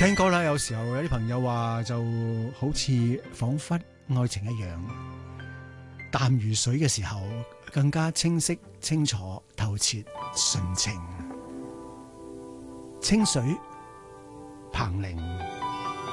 聽歌啦，有時候有啲朋友話就好似彷彿愛情一樣，淡如水嘅時候更加清晰、清楚、透徹、純情。清水，彭羚。